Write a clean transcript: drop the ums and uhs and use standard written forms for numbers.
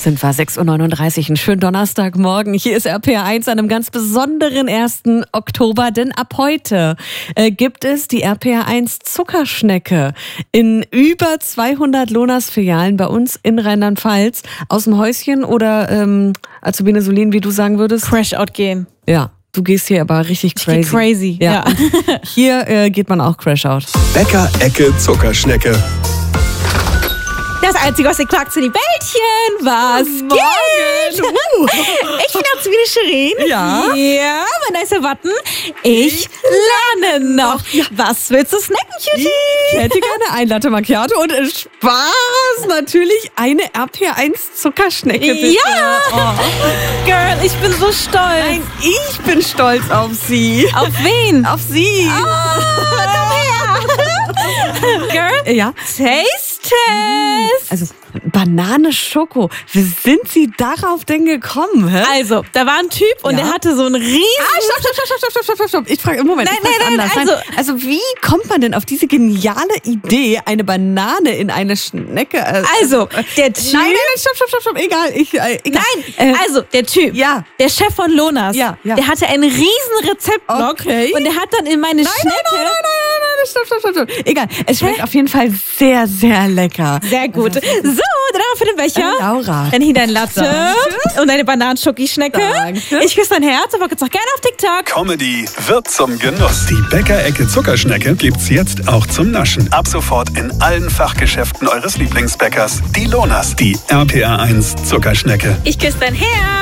Sind wir 6.39 Uhr, einen schönen Donnerstagmorgen. Hier ist RPR1 an einem ganz besonderen 1. Oktober, denn ab heute gibt es die RPR1 Zuckerschnecke in über 200 Lonas-Filialen bei uns in Rheinland-Pfalz. Aus dem Häuschen oder Azubine Solin, wie du sagen würdest? Crash-out gehen. Ja. Du gehst hier aber richtig crazy. Ich geh crazy, ja. Hier geht man auch Crash-out. Bäcker-Ecke Zuckerschnecke. Das Einzige, was ihr klagt, sind die Bällchen. Was geht? Ich bin Azubine Shirin. Ja. Ja, mein nicer Watten. Ich lerne noch. Was willst du snacken, Cutie? Ich hätte gerne ein Latte Macchiato und Spaß natürlich eine RPR1 Zuckerschnecke. Bitte. Ja. Oh. Girl, ich bin so stolz. Nein, ich bin stolz auf sie. Auf wen? Auf sie. Oh, komm her. Girl, Ja. taste test. Also Banane Schoko. Wie sind Sie darauf denn gekommen? Hä? Also, da war ein Typ und der hatte so einen riesen... Stopp. Ich frage im Moment. Nein, also wie kommt man denn auf diese geniale Idee, eine Banane in eine Schnecke? Also, der Typ... Nein, stopp. Egal. Egal. Nein, also der Typ, Ja. der Chef von Lonas, Ja. der hatte einen riesen Rezeptblock und der hat dann in meine Schnecke... Nein, stopp. Egal. Es schmeckt auf jeden Fall sehr, sehr lecker. Sehr gut. So, dann haben wir für den Becher. Laura. Dann hier dein Latte und deine Bananenschoki-Schnecke. Danke. Ich küsse dein Herz, aber jetzt auch gerne auf TikTok. Comedy wird zum Genuss. Die Bäcker-Ecke Zuckerschnecke gibt's jetzt auch zum Naschen. Ab sofort in allen Fachgeschäften eures Lieblingsbäckers. Die Lonas, die RPR1 Zuckerschnecke. Ich küsse dein Herz.